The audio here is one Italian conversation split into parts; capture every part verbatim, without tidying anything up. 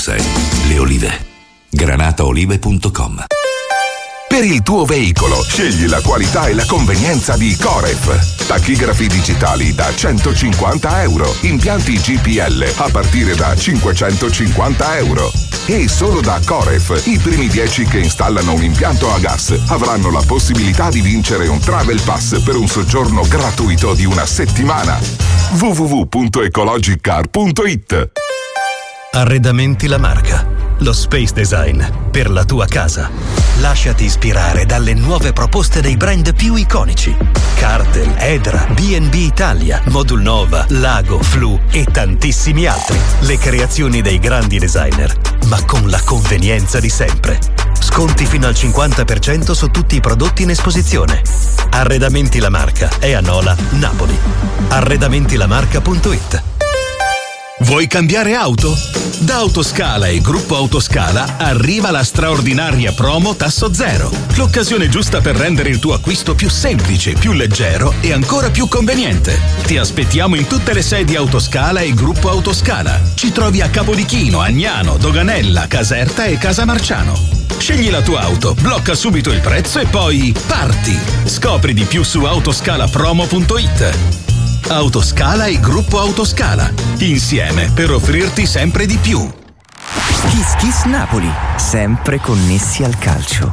novantasei. Le olive. granataolive punto com. Per il tuo veicolo, scegli la qualità e la convenienza di Coref. Tachigrafi digitali da centocinquanta euro. Impianti G P L a partire da cinquecentocinquanta euro. E solo da Coref, i primi dieci che installano un impianto a gas avranno la possibilità di vincere un Travel Pass per un soggiorno gratuito di una settimana. w w w punto ecologicar punto i t. Arredamenti La Marca, lo space design per la tua casa. Lasciati ispirare dalle nuove proposte dei brand più iconici: Cartel, Edra, B and B Italia, Modul Nova, Lago, Flu e tantissimi altri. Le creazioni dei grandi designer, ma con la convenienza di sempre. Sconti fino al cinquanta per cento su tutti i prodotti in esposizione. Arredamenti La Marca è a Nola, Napoli. arredamenti la marca punto i t. Vuoi cambiare auto? Da Autoscala e Gruppo Autoscala arriva la straordinaria promo Tasso Zero. L'occasione giusta per rendere il tuo acquisto più semplice, più leggero e ancora più conveniente. Ti aspettiamo in tutte le sedi Autoscala e Gruppo Autoscala. Ci trovi a Capodichino, Agnano, Doganella, Caserta e Casamarciano. Scegli la tua auto, blocca subito il prezzo e poi parti! Scopri di più su autoscalapromo punto i t. Autoscala e Gruppo Autoscala, insieme per offrirti sempre di più. Kiss Kiss Napoli, sempre connessi al calcio.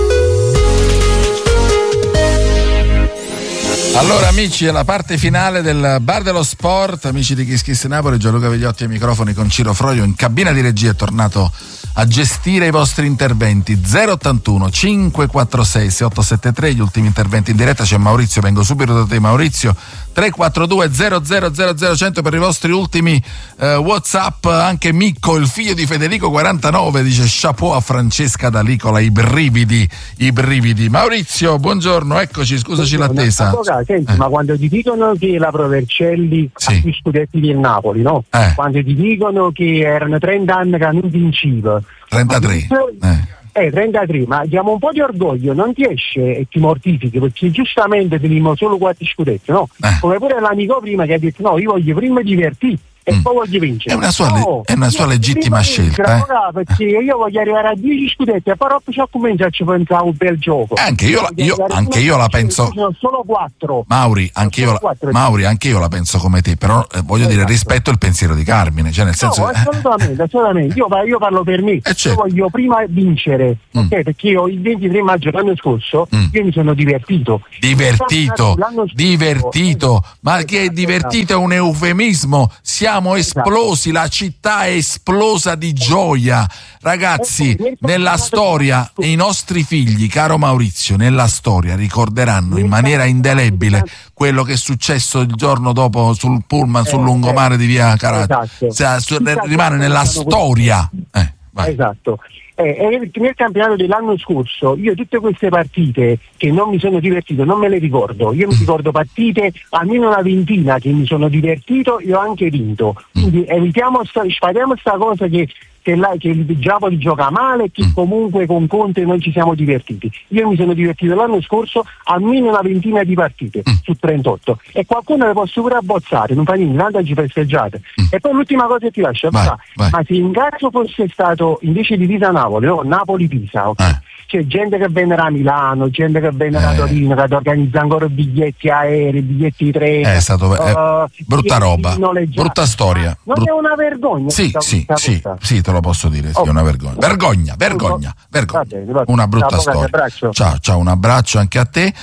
Allora amici, è la parte finale del Bar dello Sport, amici di Kiss Kiss Napoli. Gianluca Vigliotti ai microfoni con Ciro Froio in cabina di regia, è tornato a gestire i vostri interventi. Zero ottantuno cinquecentoquarantasei sessantosettantatré, gli ultimi interventi in diretta. C'è Maurizio, vengo subito da te Maurizio. Tre quattro due zero zero zero zero cento per i vostri ultimi eh, WhatsApp. Anche Micco, il figlio di Federico quarantanove, dice chapeau a Francesca D'Alicola, i brividi, i brividi. Maurizio, buongiorno, eccoci, scusaci l'attesa. Senti, eh. ma quando ti dicono che la Provercelli sì. ha più scudetti del Napoli, no? Eh. Quando ti dicono che erano trenta anni che non vinciva. trentatré. Eh. Eh, trentatré, ma diamo un po' di orgoglio, non ti esce e ti mortifichi, perché giustamente teniamo solo quattro scudetti, no? Eh. Come pure l'amico prima che ha detto no, io voglio prima divertirmi e mm. poi voglio vincere. È una sua, no, è una sua legittima scelta. Eh? Perché io voglio arrivare a dieci scudetti e poi dopo ci ho cominciato a pensare un bel gioco. Anche io, io, anche io la penso. Sono solo quattro. Mauri, anche io, la, Mauri, anche io la penso come te, però eh, voglio esatto. dire, rispetto il pensiero di Carmine, cioè nel senso. No, assolutamente, assolutamente. Io, io parlo per me. Eh, certo. Io voglio prima vincere, mm. ok? Perché io il ventitré maggio l'anno scorso mm. io mi sono divertito. Divertito, scorso, divertito, eh, ma che è divertito è un eufemismo. Siamo esplosi. La città è esplosa di gioia, ragazzi. Nella storia, i nostri figli, caro Maurizio, nella storia ricorderanno in maniera indelebile quello che è successo il giorno dopo sul pullman sul lungomare di via Caracciolo. Rimane nella storia. Eh, vai. Esatto. Eh, nel campionato dell'anno scorso io tutte queste partite che non mi sono divertito non me le ricordo, io mi ricordo partite almeno una ventina che mi sono divertito e ho anche vinto, quindi evitiamo, spariamo sta cosa che che, la, che il Giapoli gioca male e che comunque con Conte noi ci siamo divertiti. Io mi sono divertito l'anno scorso almeno una ventina di partite mm. su trentotto e qualcuno le posso pure abbozzare, non fa niente, tanto ci festeggiate. Mm. E poi l'ultima cosa che ti lascio, vai, vai. Ma se in caso fosse stato invece di Pisa-Napoli, no? Napoli-Pisa, ok? Eh. C'è gente che viene da Milano, gente che viene da Torino, che organizza ancora biglietti aerei, biglietti di treno. È stato eh, uh, brutta roba, brutta storia. Non Brut... è una vergogna? Sì, sì, sì, sì, te lo posso dire, sì, oh. è una vergogna. Vergogna, vergogna, vergogna. Va bene, va bene. Una brutta storia. Ciao, ciao, un abbraccio anche a te.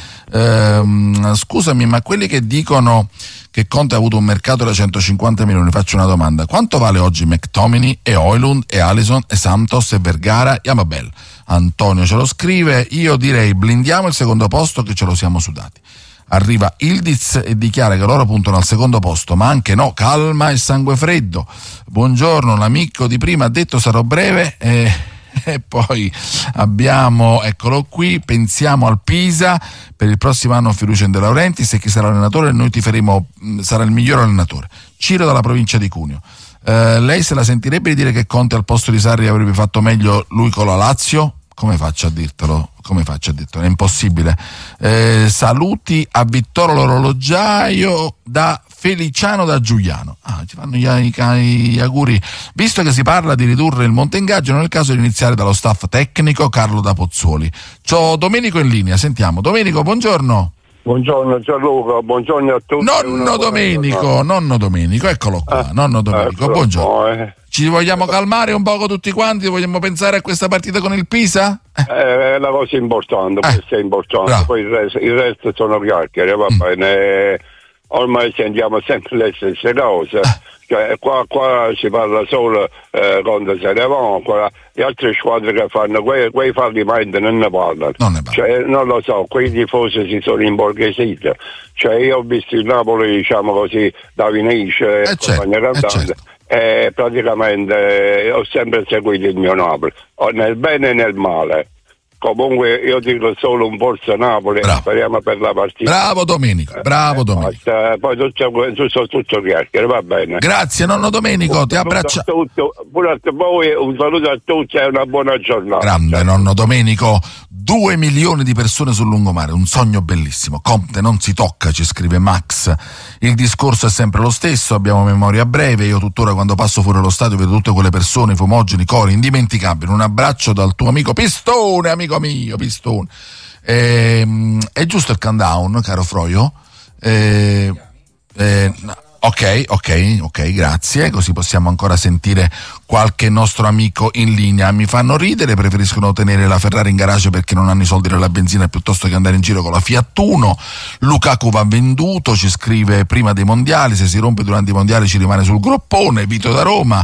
Ehm, scusami, ma quelli che dicono che Conte ha avuto un mercato da centocinquanta milioni, faccio una domanda: quanto vale oggi McTominay e Højlund e Alisson e Santos e Vergara e Amabel? Antonio ce lo scrive. Io direi blindiamo il secondo posto che ce lo siamo sudati. Arriva Ildiz e dichiara che loro puntano al secondo posto, ma anche no, calma e sangue freddo. Buongiorno, l'amico di prima ha detto sarò breve e, e poi abbiamo, eccolo qui, pensiamo al Pisa, per il prossimo anno fiducia in De Laurentiis e chi sarà allenatore noi tiferemo, sarà il miglior allenatore. Ciro dalla provincia di Cuneo. Uh, lei se la sentirebbe di dire che Conte al posto di Sarri avrebbe fatto meglio lui con la Lazio? Come faccio a dirtelo? Come faccio a dirtelo? È impossibile. Eh, saluti a Vittorio l'orologiaio da Feliciano da Giuliano. Ah, ci fanno gli, gli, gli auguri. Visto che si parla di ridurre il monte ingaggio, non è il caso di iniziare dallo staff tecnico. Carlo da Pozzuoli. C'ho Domenico in linea, sentiamo. Domenico, buongiorno. Buongiorno Gianluca, buongiorno a tutti. Nonno Domenico, nonno Domenico, eccolo qua, ah, nonno Domenico, ecco, buongiorno. Eh. Ci vogliamo calmare un poco tutti quanti? Vogliamo pensare a questa partita con il Pisa? Eh. Eh, è la cosa importante, eh. questa è importante, Bravo. Poi il resto, il resto sono chiacchiere, va mm. bene. Ormai sentiamo sempre le stesse cose. Eh. Cioè, qua, qua si parla solo eh, quando se ne va, qua, le altre squadre che fanno quei, quei fallimenti non ne parlano. Non ne parlano. Cioè, non lo so, quei tifosi si sono imborghesiti. Cioè, io ho visto il Napoli, diciamo così, da Vinice e compagnia cantante. E praticamente eh, ho sempre seguito il mio Napoli, nel bene e nel male. Comunque io dico solo un forza Napoli, speriamo per la partita. Bravo Domenico, bravo Domenico. Eh, poi tutto, tutto, tutto chiacchiere, va bene. Grazie nonno Domenico, ti abbraccio. Pure a voi, un saluto a tutti e una buona giornata. Grande nonno Domenico. Due milioni di persone sul lungomare, un sogno bellissimo. Conte non si tocca, ci scrive Max. Il discorso è sempre lo stesso, abbiamo memoria breve. Io tuttora quando passo fuori allo stadio vedo tutte quelle persone, fumogeni, cori, indimenticabili. Un abbraccio dal tuo amico Pistone, amico mio, Pistone. Ehm, è giusto il countdown, caro Froio? Eh, eh, no. Ok, ok, ok, grazie, così possiamo ancora sentire qualche nostro amico in linea. Mi fanno ridere, preferiscono tenere la Ferrari in garage perché non hanno i soldi per la benzina piuttosto che andare in giro con la Fiat Uno. Lukaku va venduto, ci scrive prima dei mondiali, se si rompe durante i mondiali ci rimane sul groppone. Vito da Roma,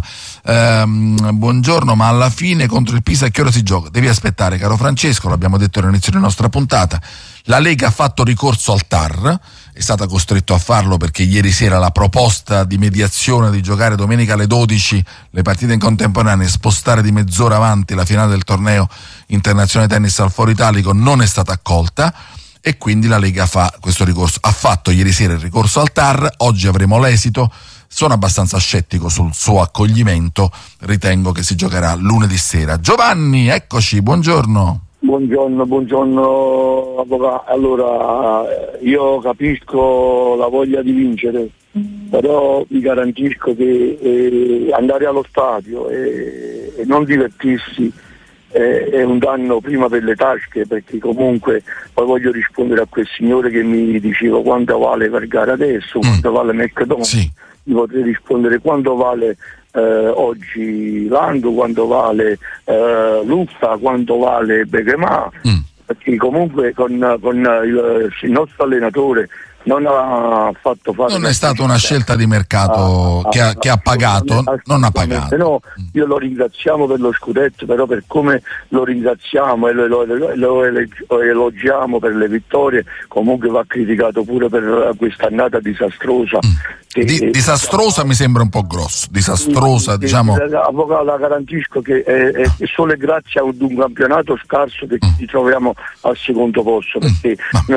ehm, buongiorno, ma alla fine contro il Pisa a che ora si gioca? Devi aspettare, caro Francesco, l'abbiamo detto all'inizio della nostra puntata. La Lega ha fatto ricorso al T A R, è stata costretto a farlo perché ieri sera la proposta di mediazione di giocare domenica alle dodici le partite in contemporanea e spostare di mezz'ora avanti la finale del torneo internazionale tennis al Foro Italico non è stata accolta e quindi la Lega fa questo ricorso. Ha fatto ieri sera il ricorso al T A R, oggi avremo l'esito. Sono abbastanza scettico sul suo accoglimento, ritengo che si giocherà lunedì sera. Giovanni, eccoci, buongiorno. Buongiorno, buongiorno avvocato. Allora, io capisco la voglia di vincere, però vi garantisco che eh, andare allo stadio e, e non divertirsi eh, è un danno prima per le tasche, perché comunque poi voglio rispondere a quel signore che mi diceva quanto vale Vergara adesso, quanto mm. vale McDonald's. Sì. Gli potrei rispondere quanto vale Eh, oggi Lando, quanto vale eh, Luffa, quanto vale Beglemà, mm. perché comunque con, con il, il nostro allenatore non ha fatto fare non è stata una scelta di mercato ah, che, ha, che ha pagato, non ha pagato. No, io lo ringraziamo per lo scudetto, però per come lo ringraziamo e lo, lo, lo, lo elogiamo per le vittorie, comunque va criticato pure per quest'annata disastrosa. Mm. Di, disastrosa mi sembra un po' grosso, disastrosa sì, diciamo. Avvocato, la garantisco che è, è solo grazie ad un campionato scarso che mm. ci troviamo al secondo posto, perché mm.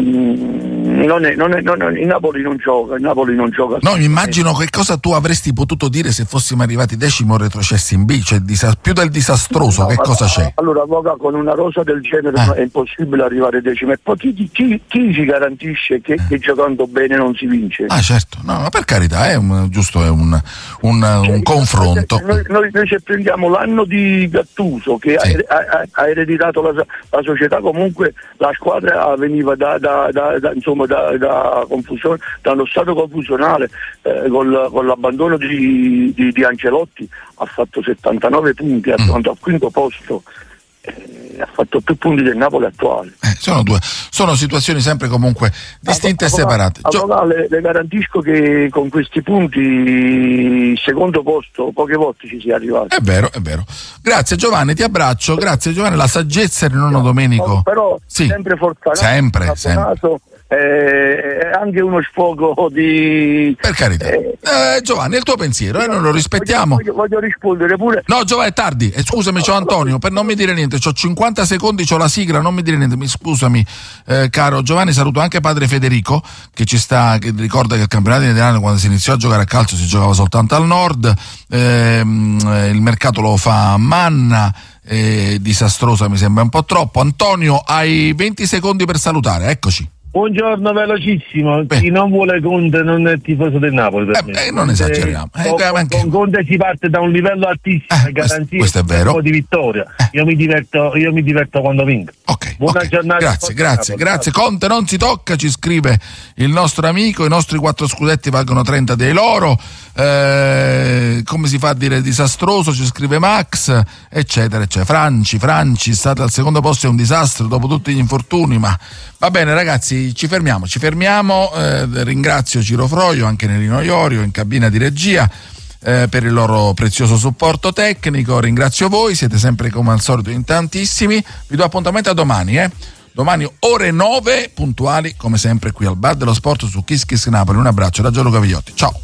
um, non è, non è, non è, il Napoli non gioca, il Napoli non gioca. No, mi immagino che cosa tu avresti potuto dire se fossimo arrivati decimo retrocessi in B, cioè disa- più del disastroso, no, che cosa c'è? Allora, avvocato, con una rosa del genere eh. è impossibile arrivare decimo, e poi chi, chi, chi ci garantisce che, che giocando bene non si vince? Ah, certo, no, no, per carità, è un, giusto, è un, un, cioè, un confronto. Noi, noi, noi se prendiamo l'anno di Gattuso che sì. ha, ha, ha ereditato la, la società, comunque la squadra veniva da, da, da, da, insomma, da, da confusione, da uno stato confusionale, eh, col, con l'abbandono di, di, di Ancelotti ha fatto settantanove punti, mm. arrivando al quinto posto. Eh, ha fatto più punti del Napoli attuale. Eh, sono due, sono situazioni sempre comunque distinte Avvocato, e separate. Avvocato, le, le garantisco che con questi punti il secondo posto poche volte ci sia arrivato. È vero, è vero. Grazie Giovanni, ti abbraccio. Grazie Giovanni, la saggezza di nonno Domenico. No, però sì. sempre fortunato, sempre, sempre. È anche uno sfogo di... Per carità. Eh, eh, Giovanni, è il tuo pensiero, e eh, noi lo rispettiamo. Voglio, voglio rispondere pure. No, Giovanni, è tardi. Eh, scusami, c'ho Antonio, per non mi dire niente, c'ho cinquanta secondi, c'ho la sigla, non mi dire niente. Mi scusami, eh, caro Giovanni, saluto anche padre Federico, che ci sta, che ricorda che il campionato italiano quando si iniziò a giocare a calcio si giocava soltanto al nord, eh, il mercato lo fa a Manna. Eh, disastrosa mi sembra un po' troppo. Antonio, hai venti secondi per salutare, eccoci. Buongiorno, velocissimo. Beh. Chi non vuole Conte non è tifoso del Napoli. Per eh, me. Eh, non esageriamo. Eh, con, anche... con Conte si parte da un livello altissimo, eh, garanzia questo è vero. di vittoria. Eh. Io mi diverto, io mi diverto quando vinco. Ok. Buona okay. giornata. Grazie, grazie, grazie. Conte non si tocca, ci scrive il nostro amico. I nostri quattro scudetti valgono trenta dei loro. Eh, come si fa a dire disastroso, ci scrive Max, eccetera, eccetera. Franci, Franci, state al secondo posto, è un disastro dopo tutti gli infortuni, ma va bene ragazzi, ci fermiamo, ci fermiamo. Eh, ringrazio Ciro Froio, anche Nerino Iorio in cabina di regia, eh, per il loro prezioso supporto tecnico. Ringrazio voi, siete sempre come al solito in tantissimi. Vi do appuntamento a domani, eh. Domani ore nove puntuali come sempre qui al Bar dello Sport su Kiss Kiss Napoli. Un abbraccio da Gianluca Vigliotti, ciao.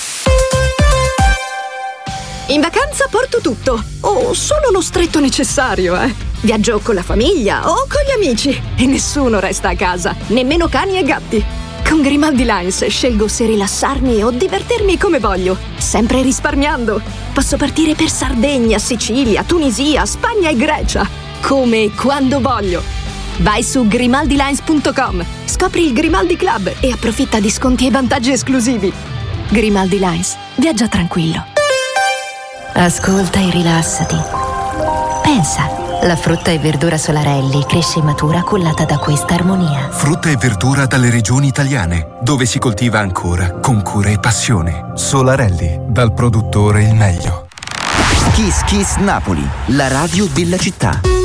In vacanza porto tutto, o solo lo stretto necessario, eh. Viaggio con la famiglia o con gli amici e nessuno resta a casa, nemmeno cani e gatti. Con Grimaldi Lines scelgo se rilassarmi o divertirmi come voglio, sempre risparmiando. Posso partire per Sardegna, Sicilia, Tunisia, Spagna e Grecia, come e quando voglio. Vai su grimaldi lines punto com, scopri il Grimaldi Club e approfitta di sconti e vantaggi esclusivi. Grimaldi Lines, viaggia tranquillo. Ascolta e rilassati. Pensa, la frutta e verdura Solarelli cresce e matura cullata da questa armonia. Frutta e verdura dalle regioni italiane, dove si coltiva ancora con cura e passione. Solarelli, dal produttore il meglio. Kiss Kiss Napoli, la radio della città.